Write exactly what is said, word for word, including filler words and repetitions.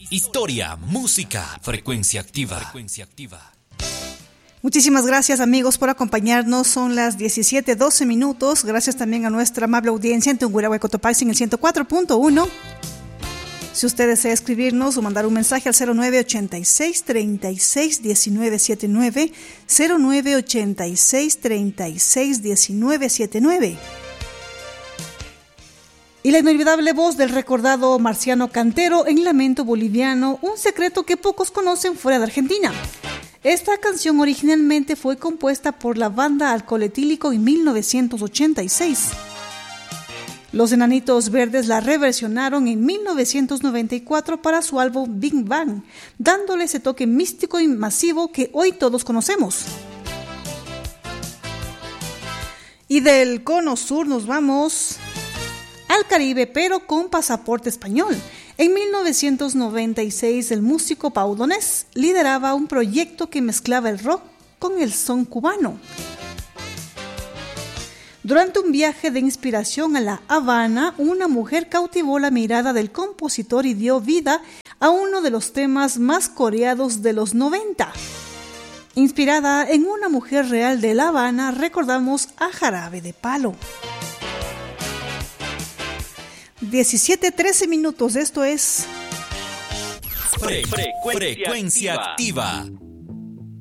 Historia, música, frecuencia activa. Frecuencia activa. Muchísimas gracias, amigos, por acompañarnos. Son las diecisiete doce minutos. Gracias también a nuestra amable audiencia en Tungurahua, Cotopaxi en el ciento cuatro punto uno. Si usted desea escribirnos o mandar un mensaje al cero nueve ochenta y seis, treinta y seis, diecinueve setenta y nueve, cero nueve ochenta y seis, treinta y seis, diecinueve setenta y nueve. Y la inolvidable voz del recordado Marciano Cantero en Lamento Boliviano, un secreto que pocos conocen fuera de Argentina. Esta canción originalmente fue compuesta por la banda Alcohol Etílico en mil novecientos ochenta y seis. Los Enanitos Verdes la reversionaron en mil novecientos noventa y cuatro para su álbum Big Bang, dándole ese toque místico y masivo que hoy todos conocemos. Y del Cono Sur nos vamos al Caribe, pero con pasaporte español. En mil novecientos noventa y seis, el músico Pau Donés lideraba un proyecto que mezclaba el rock con el son cubano. Durante un viaje de inspiración a La Habana, una mujer cautivó la mirada del compositor y dio vida a uno de los temas más coreados de los noventa. Inspirada en una mujer real de La Habana, recordamos a Jarabe de Palo. diecisiete trece minutos, esto es Fre- Frecuencia activa.